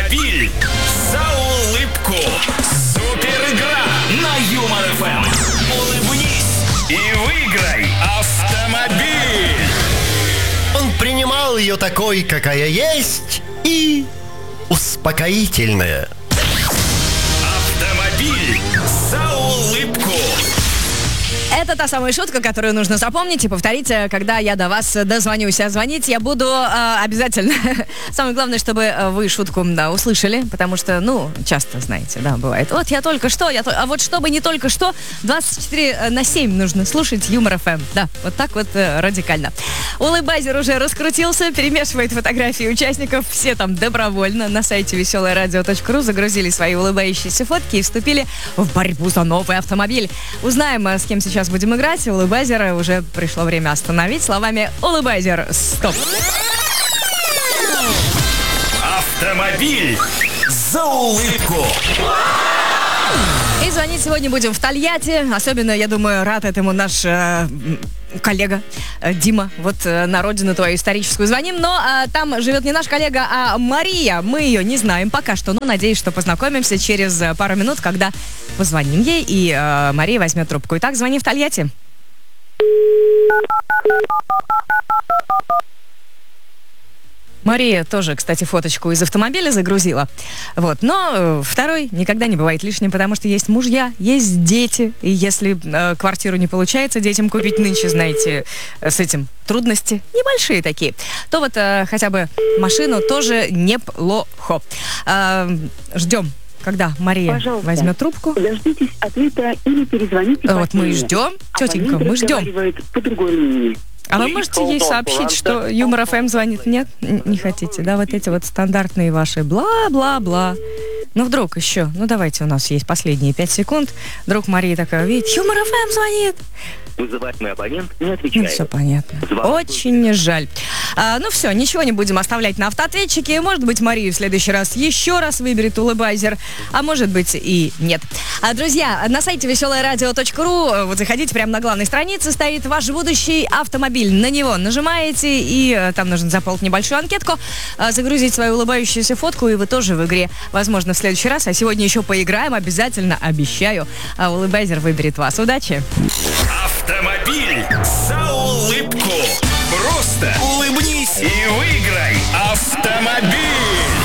Автомобиль за улыбку. Супер игра на Юмор ФМ. Улыбнись и выиграй автомобиль. Он принимал ее такой, какая есть, и успокоительная. Автомобиль за улыбку. Это та самая шутка, которую нужно запомнить и повторить, когда я до вас дозвонюсь. А звонить я буду обязательно. Самое главное, чтобы вы шутку услышали, потому что, часто, знаете, бывает. Вот я только что, а вот чтобы не только что, 24/7 нужно слушать Юмор ФМ. Да, вот так вот радикально. Улыбайзер уже раскрутился, перемешивает фотографии участников. Все там добровольно на сайте веселорадио.ру загрузили свои улыбающиеся фотки и вступили в борьбу за новый автомобиль. Узнаем, с кем сейчас будем играть. Улыбайзер уже пришло время остановить словами «Улыбайзер, стоп». Автомобиль за улыбку. И звонить сегодня будем в Тольятти. Особенно, я думаю, рад этому наш коллега Дима. Вот на родину твою историческую звоним. Но там живет не наш коллега, а Мария. Мы ее не знаем пока что, но надеюсь, что познакомимся через пару минут, когда позвоним ей, и Мария возьмет трубку. Итак, звоним в Тольятти. Мария тоже, кстати, фоточку из автомобиля загрузила. Вот. Но второй никогда не бывает лишним, потому что есть мужья, есть дети. И если квартиру не получается детям купить нынче, знаете, с этим трудности небольшие такие, то вот хотя бы машину тоже неплохо. Ждем, когда Мария возьмет трубку. Дождитесь ответа или перезвоните по Вот мы и ждем, тетенька, мы ждем. По другой линии. А вы можете ей сообщить, что Юмор ФМ звонит? Нет? Не хотите, да? Вот эти вот стандартные ваши бла-бла-бла. Ну, вдруг еще. Ну, давайте, у нас есть последние 5 секунд. Вдруг Мария такая видит, Юмор ФМ звонит. Вызываемый абонент не отвечает. Все понятно. Очень жаль. Все, ничего не будем оставлять на автоответчике. Может быть, Марию в следующий раз еще раз выберет улыбайзер, а может быть и нет. Друзья, на сайте веселорадио.ру вот заходите, прямо на главной странице стоит ваш будущий автомобиль. На него нажимаете, и там нужно заполнить небольшую анкетку, загрузить свою улыбающуюся фотку, и вы тоже в игре, возможно, в следующий раз. А сегодня еще поиграем, обязательно, обещаю. Улыбайзер выберет вас. Удачи! Автомобиль за улыбку. Просто улыбнись и выиграй автомобиль.